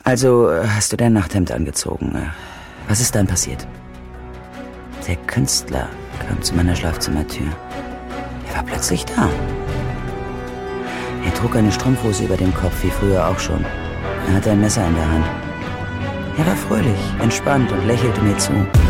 Also hast du dein Nachthemd angezogen. Was ist dann passiert? Der Künstler kam zu meiner Schlafzimmertür. Er war plötzlich da. Er trug eine Strumpfhose über dem Kopf, wie früher auch schon. Er hatte ein Messer in der Hand. Er war fröhlich, entspannt und lächelte mir zu.